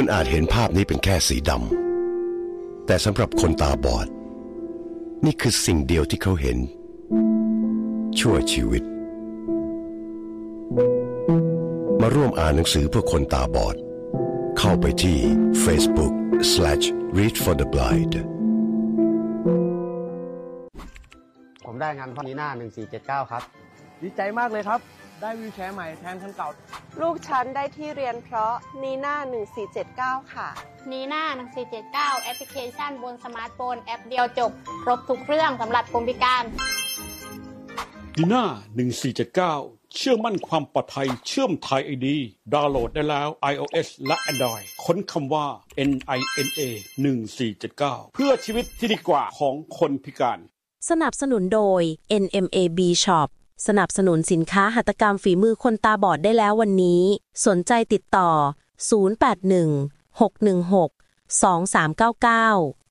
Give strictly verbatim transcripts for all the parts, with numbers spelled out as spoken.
คุณอาจเห็นภาพนี้เป็นแค่สีดำแต่สำหรับคนตาบอดนี่คือสิ่งเดียวที่เขาเห็นชั่วชีวิตมาร่วมอ่านหนังสือเพื่อคนตาบอดเข้าไปที่ Facebook slash read for the blind ผมได้งานพ่อนีน่าหนึ่งสี่เจ็ดเก้าครับดีใจมากเลยครับได้วีลแชร์ใหม่แทนคันเก่าลูกฉันได้ที่เรียนเพราะนีน่าหนึ่งสี่เจ็ดเก้าค่ะนีน่าหนึ่งสี่เจ็ดเก้าแอปพลิเคชันบนสมาร์ทโฟนแอปเดียวจบครบทุกเครื่องสำหรับคนพิการนีน่าหนึ่งสี่เจ็ดเก้าเชื่อมั่นความปลอดภัยเชื่อมไทย ไอ ดี ดาวน์โหลดได้แล้ว iOS และ Android ค้นคำว่า เอ็น ไอ เอ็น เอ หนึ่งสี่เจ็ดเก้า เพื่อชีวิตที่ดีกว่าของคนพิการสนับสนุนโดย เอ็น เอ็ม เอ บี Shop สนับสนุนสินค้าหัตถกรรมฝีมือคนตาบอดได้แล้ววันนี้สนใจติดต่อศูนย์ แปด หนึ่ง หก หนึ่ง หก สอง สาม เก้า เก้า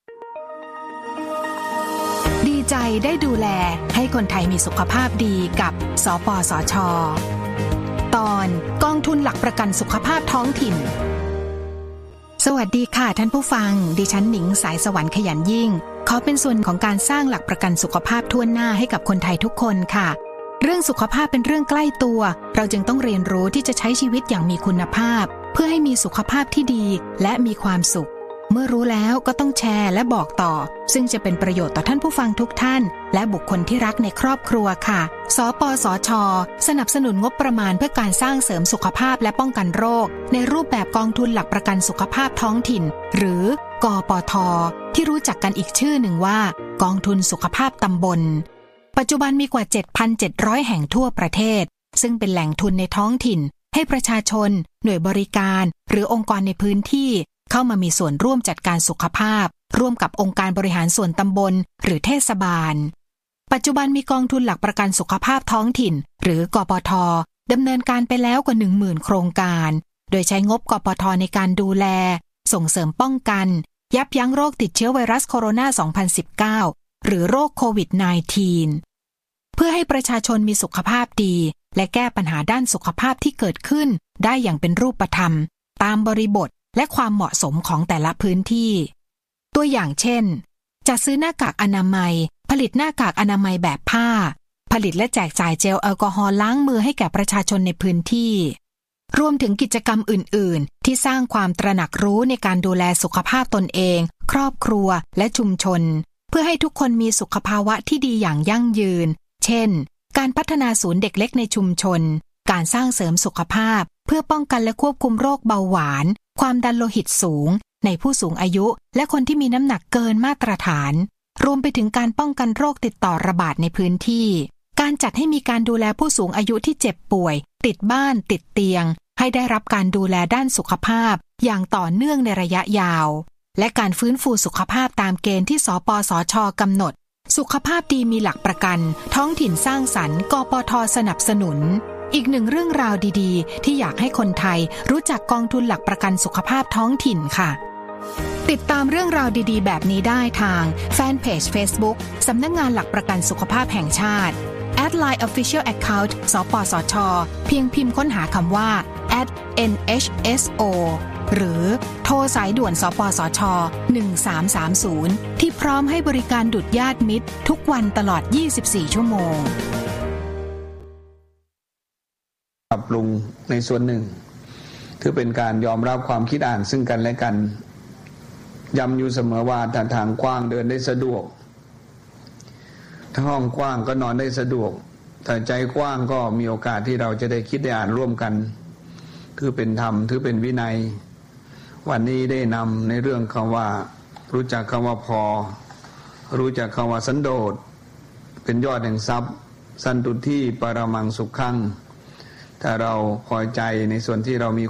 ดีใจได้ดูแลให้คนไทยมีสุขภาพดีกับสปสช.ตอนกองทุนหลักประกันสุขภาพท้องถิ่นสวัสดีค่ะท่านผู้ฟังดิฉันหนิงสายสวรรค์ขยันยิ่งขอเป็นส่วนของการสร้างหลักประกันสุขภาพทั่วหน้าให้กับคนไทยทุกคนค่ะเรื่องสุขภาพเป็นเรื่องใกล้ตัวเราจึงต้องเรียนรู้ที่จะใช้ชีวิตอย่างมีคุณภาพเพื่อให้มีสุขภาพที่ดีและมีความสุขเมื่อรู้แล้วก็ต้องแชร์และบอกต่อซึ่งจะเป็นประโยชน์ต่อท่านผู้ฟังทุกท่านและบุคคลที่รักในครอบครัวค่ะสปสช.สนับสนุนงบประมาณเพื่อการสร้างเสริมสุขภาพและป้องกันโรคในรูปแบบกองทุนหลักประกันสุขภาพท้องถิ่นหรือกปท.ที่รู้จักกันอีกชื่อหนึ่งว่ากองทุนสุขภาพตำบลปัจจุบันมีกว่า เจ็ดพันเจ็ดร้อย แห่งทั่วประเทศซึ่งเป็นแหล่งทุนในท้องถิ่นให้ประชาชนหน่วยบริการหรือองค์กรในพื้นที่เข้ามามีส่วนร่วมจัดการสุขภาพร่วมกับองค์การบริหารส่วนตำบลหรือเทศบาลปัจจุบันมีกองทุนหลักประกันสุขภาพท้องถิ่นหรือกปท.ดำเนินการไปแล้วกว่า หนึ่งหมื่น โครงการโดยใช้งบกปท.ในการดูแลส่งเสริมป้องกันยับยั้งโรคติดเชื้อไวรัสโคโรนา สองพันสิบเก้า หรือโรคโควิด สิบเก้า เพื่อให้ประชาชนมีสุขภาพดีและแก้ปัญหาด้านสุขภาพที่เกิดขึ้นได้อย่างเป็นรูปธรรมตามบริบทและความเหมาะสมของแต่ละพื้นที่ตัวอย่างเช่นจัดซื้อหน้ากากอนามัยผลิตหน้ากากอนามัยแบบผ้าผลิตและแจกจ่ายเจลแอลกอฮอล์ล้างมือให้แก่ประชาชนในพื้นที่รวมถึงกิจกรรมอื่นๆที่สร้างความตระหนักรู้ในการดูแลสุขภาพตนเองครอบครัวและชุมชนเพื่อให้ทุกคนมีสุขภาวะที่ดีอย่างยั่งยืนเช่นการพัฒนาศูนย์เด็กเล็กในชุมชนการสร้างเสริมสุขภาพเพื่อป้องกันและควบคุมโรคเบาหวานความดันโลหิตสูงในผู้สูงอายุและคนที่มีน้ำหนักเกินมาตรฐานรวมไปถึงการป้องกันโรคติดต่อระบาดในพื้นที่การจัดให้มีการดูแลผู้สูงอายุที่เจ็บป่วยติดบ้านติดเตียงให้ได้รับการดูแลด้านสุขภาพอย่างต่อเนื่องในระยะยาวและการฟื้นฟูสุขภาพตามเกณฑ์ที่สปสช.กำหนดสุขภาพดีมีหลักประกันท้องถิ่นสร้างสรรค์กปท.สนับสนุนอีกหนึ่งเรื่องราวดีๆที่อยากให้คนไทยรู้จักกองทุนหลักประกันสุขภาพท้องถิ่นค่ะติดตามเรื่องราวดีๆแบบนี้ได้ทางแฟนเพจ Facebook สำนักงานหลักประกันสุขภาพแห่งชาติ แอด ไลน์ Official Account สปสช.เพียงพิมพ์ค้นหาคำว่า แอท เอ็น เอช เอส โอ หรือโทรสายด่วนสปสช.หนึ่งสามสามศูนย์ที่พร้อมให้บริการดุจญาติมิตรทุกวันตลอดยี่สิบสี่ชั่วโมงปรับปรุงในส่วนหนึ่งถือเป็นการยอมรับความคิดอ่านซึ่งกันและกันย้ำอยู่เสมอว่าถ้าทางกว้างเดินได้สะดวกถ้าห้องกว้างก็นอนได้สะดวกถ้าใจกว้างก็มีโอกาสที่เราจะได้คิดได้อ่านร่วมกันถือเป็นธรรมถือเป็นวินัยวันนี้ได้นำในเรื่องคำว่ารู้จักคำว่าพอรู้จักคำว่าสันโดษเป็นยอดแห่งทรัพย์สันตุที่ปรมังสุขขังถ้าเราพอใจในส่วนที่เรามี